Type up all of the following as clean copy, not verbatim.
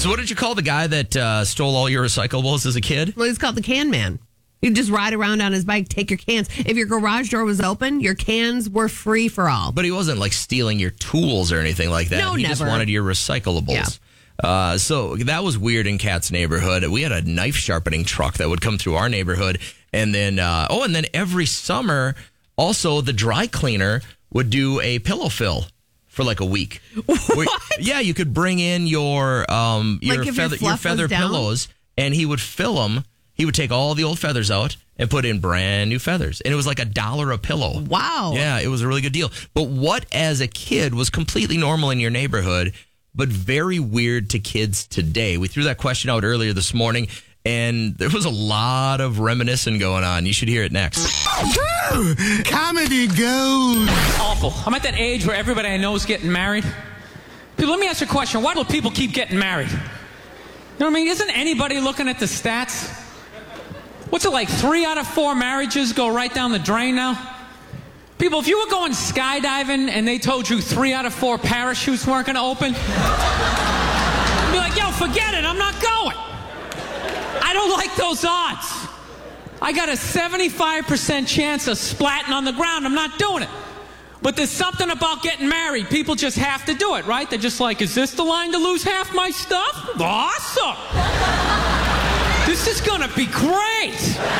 So what did you call the guy that stole all your recyclables as a kid? Well, he's called the Can Man. He'd just ride around on his bike, take your cans. If your garage door was open, your cans were free for all. But he wasn't like stealing your tools or anything like that. No, he just never. wanted your recyclables. Yeah. So that was weird in Kat's neighborhood. We had a knife sharpening truck that would come through our neighborhood. And then, and then every summer, also the dry cleaner would do a pillow fill for like a week. What? Yeah, you could bring in your your feather pillows, and he would fill them. He would take all the old feathers out and put in brand new feathers. And it was like $1 a pillow. Wow. Yeah, it was a really good deal. But what, as a kid, was completely normal in your neighborhood, but very weird to kids today? We threw that question out earlier this morning, and there was a lot of reminiscing going on. You should hear it next. Comedy goes. Awful. I'm at that age where everybody I know is getting married. Dude, let me ask you a question. Why do people keep getting married? You know what I mean? Isn't anybody looking at the stats? What's it like? 3 out of 4 marriages go right down the drain now? People, if you were going skydiving and they told you 3 out of 4 parachutes weren't going to open, you'd be like, yo, forget it. I'm not going. I don't like those odds. I got a 75% chance of splatting on the ground. I'm not doing it. But there's something about getting married. People just have to do it, right? They're just like, is this the line to lose half my stuff? Awesome. This is going to be great.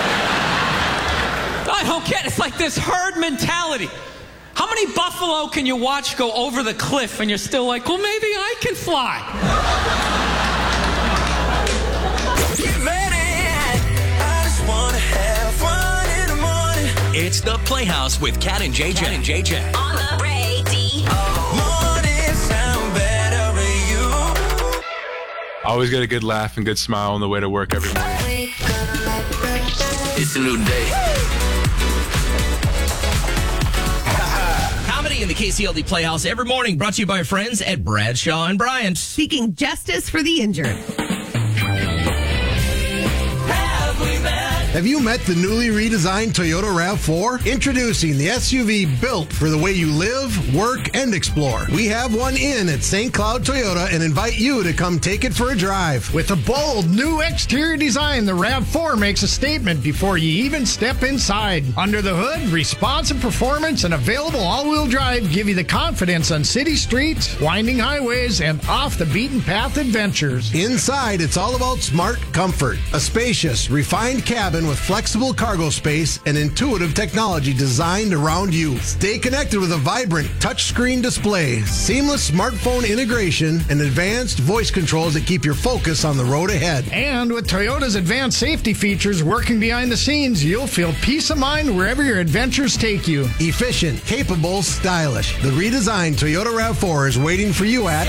I don't get it. It's like this herd mentality. How many buffalo can you watch go over the cliff and you're still like, well, maybe I can fly? Get ready. I just want to have fun in the morning. It's the Playhouse with Kat and JJ. On the radio. Morning sound better with you. Always get a good laugh and good smile on the way to work every morning. It's a new day. Comedy in the KCLD Playhouse every morning, brought to you by our friends at Bradshaw and Bryant. Seeking justice for the injured. Have you met the newly redesigned Toyota RAV4? Introducing the SUV built for the way you live, work, and explore. We have one in at St. Cloud Toyota and invite you to come take it for a drive. With a bold new exterior design, the RAV4 makes a statement before you even step inside. Under the hood, responsive performance and available all-wheel drive give you the confidence on city streets, winding highways, and off-the-beaten-path adventures. Inside, it's all about smart comfort. A spacious, refined cabin with flexible cargo space and intuitive technology designed around you. Stay connected with a vibrant touchscreen display, seamless smartphone integration, and advanced voice controls that keep your focus on the road ahead. And with Toyota's advanced safety features working behind the scenes, you'll feel peace of mind wherever your adventures take you. Efficient, capable, stylish. The redesigned Toyota RAV4 is waiting for you at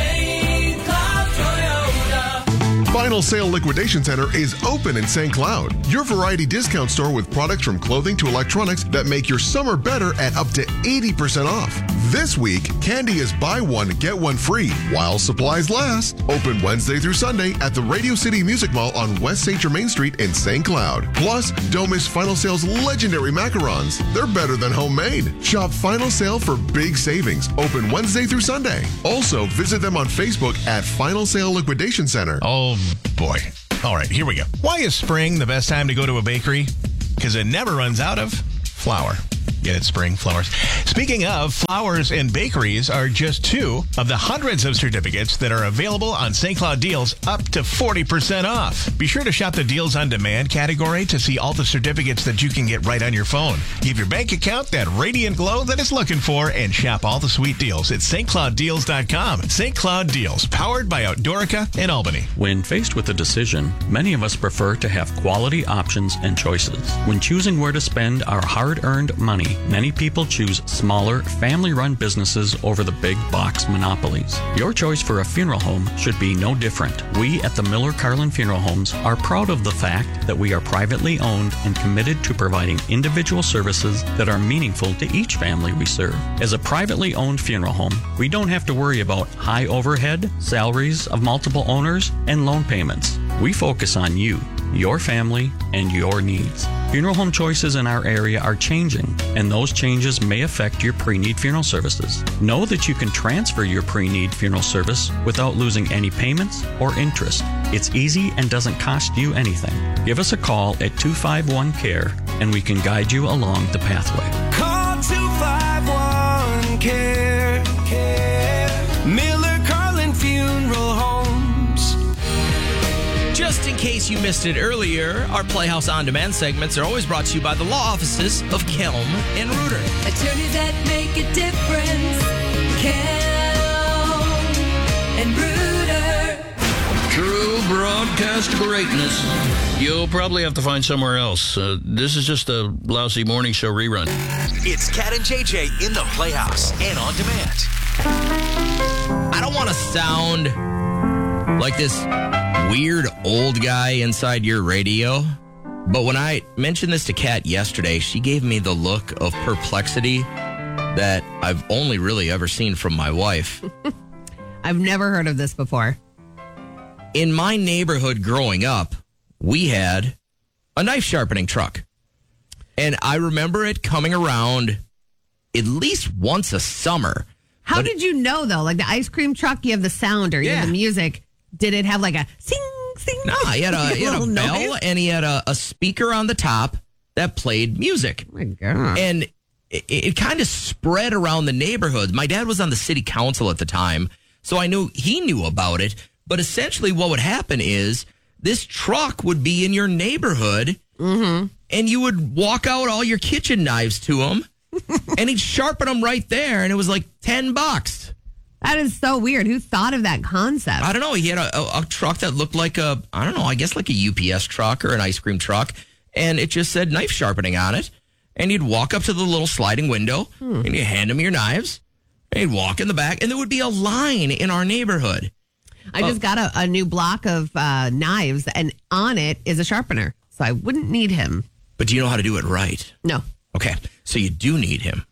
Final Sale Liquidation Center is open in St. Cloud. Your variety discount store with products from clothing to electronics that make your summer better at up to 80% off. This week, candy is buy one, get one free while supplies last. Open Wednesday through Sunday at the Radio City Music Mall on West St. Germain Street in St. Cloud. Plus, don't miss Final Sale's legendary macarons. They're better than homemade. Shop Final Sale for big savings. Open Wednesday through Sunday. Also, visit them on Facebook at Final Sale Liquidation Center. Oh, boy. All right, here we go. Why is spring the best time to go to a bakery? Because it never runs out of flour. Get it, spring flowers. Speaking of, flowers and bakeries are just 2 of the hundreds of certificates that are available on St. Cloud Deals, up to 40% off. Be sure to shop the Deals on Demand category to see all the certificates that you can get right on your phone. Give your bank account that radiant glow that it's looking for and shop all the sweet deals at stclouddeals.com. St. Cloud Deals, powered by Outdoorica in Albany. When faced with a decision, many of us prefer to have quality options and choices. When choosing where to spend our hard-earned money, many people choose smaller, family-run businesses over the big box monopolies. Your choice for a funeral home should be no different. We at the Miller Carlin Funeral Homes are proud of the fact that we are privately owned and committed to providing individual services that are meaningful to each family we serve. As a privately owned funeral home, we don't have to worry about high overhead, salaries of multiple owners, and loan payments. We focus on you your family, and your needs. Funeral home choices in our area are changing, and those changes may affect your pre-need funeral services. Know that you can transfer your pre-need funeral service without losing any payments or interest. It's easy and doesn't cost you anything. Give us a call at 251-CARE, and we can guide you along the pathway. Call 251-CARE. Miller Carlin Funeral Homes. Just in case you missed it earlier, our Playhouse On Demand segments are always brought to you by the law offices of Kelm and Reuter. Attorneys that make a difference. Kelm and Reuter. True broadcast greatness. You'll probably have to find somewhere else. This is just a lousy morning show rerun. It's Cat and JJ in the Playhouse and on demand. I don't want to sound like this weird old guy inside your radio, but when I mentioned this to Kat yesterday, she gave me the look of perplexity that I've only really ever seen from my wife. I've never heard of this before. In my neighborhood growing up, we had a knife sharpening truck. And I remember it coming around at least once a summer. How did you know, though? Like the ice cream truck, you have the sound or you have the music. Did it have like a sing, sing? No, he had a bell and he had a speaker on the top that played music. Oh, my God. And it kind of spread around the neighborhood. My dad was on the city council at the time, so I knew he knew about it. But essentially what would happen is this truck would be in your neighborhood, and you would walk out all your kitchen knives to him, and he'd sharpen them right there, and it was like $10. That is so weird. Who thought of that concept? I don't know. He had a truck that looked like I guess like a UPS truck or an ice cream truck, and it just said knife sharpening on it. And you'd walk up to the little sliding window, and you hand him your knives, and he'd walk in the back, and there would be a line in our neighborhood. I just got a new block of knives, and on it is a sharpener, so I wouldn't need him. But do you know how to do it right? No. Okay, so you do need him.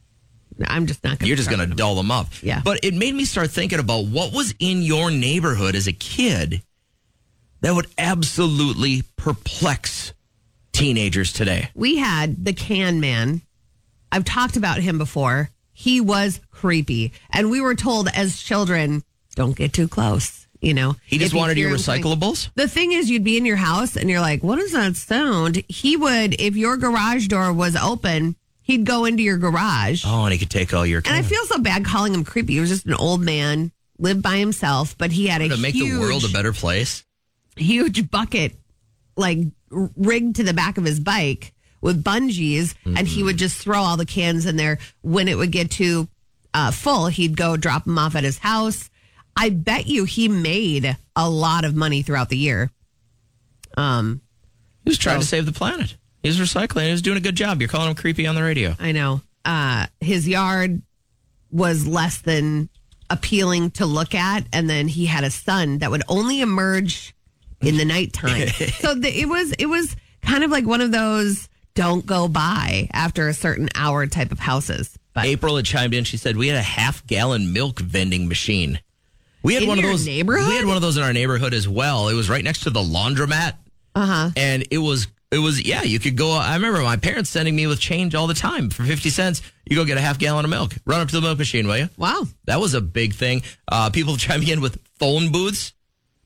I'm just not going to. You're just going to dull them up. Yeah. But it made me start thinking about what was in your neighborhood as a kid that would absolutely perplex teenagers today. We had the Can Man. I've talked about him before. He was creepy. And we were told as children, don't get too close. You know, he just wanted your recyclables. The thing is, you'd be in your house and you're like, what is that sound? He would, if your garage door was open, he'd go into your garage. Oh, and he could take all your And I feel so bad calling him creepy. He was just an old man, lived by himself, but he had a to make the world a better place. Huge bucket, like rigged to the back of his bike with bungees, and he would just throw all the cans in there. When it would get too full, he'd go drop them off at his house. I bet you he made a lot of money throughout the year. He was trying to save the planet. He was recycling. He was doing a good job. You're calling him creepy on the radio. I know. His yard was less than appealing to look at, and then he had a son that would only emerge in the nighttime. So it was kind of like one of those don't go by after a certain hour type of houses. But April had chimed in. She said we had a half-gallon milk vending machine. We had in one of your those. Neighborhood? We had one of those in our neighborhood as well. It was right next to the laundromat. And it was you could go. I remember my parents sending me with change all the time for 50 cents. You go get a half gallon of milk. Run up to the milk machine, will you? Wow, that was a big thing. People chiming in with phone booths.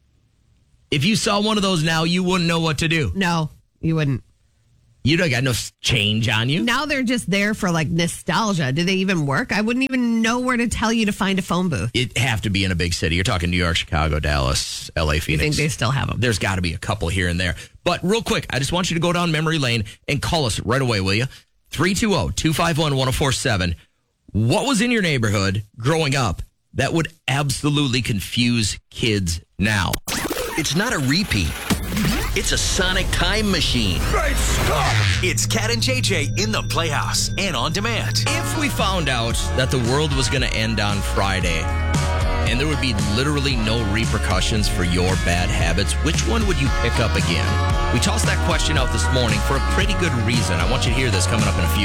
If you saw one of those now, you wouldn't know what to do. No, you wouldn't. You don't got no change on you. Now they're just there for like nostalgia. Do they even work? I wouldn't even know where to tell you to find a phone booth. It'd have to be in a big city. You're talking New York, Chicago, Dallas, LA, Phoenix. You think they still have them? There's got to be a couple here and there. But real quick, I just want you to go down memory lane and call us right away, will you? 320-251-1047. What was in your neighborhood growing up that would absolutely confuse kids now? It's not a repeat. It's a sonic time machine. Great stuff. It's Cat and JJ in the Playhouse and on demand. If we found out that the world was going to end on Friday and there would be literally no repercussions for your bad habits, which one would you pick up again? We tossed that question out this morning for a pretty good reason. I want you to hear this coming up in a few.